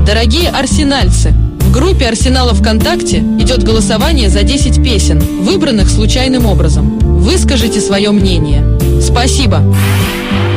Дорогие арсенальцы, в группе Арсенала ВКонтакте идет голосование за 10 песен, выбранных случайным образом. Выскажите свое мнение. Спасибо.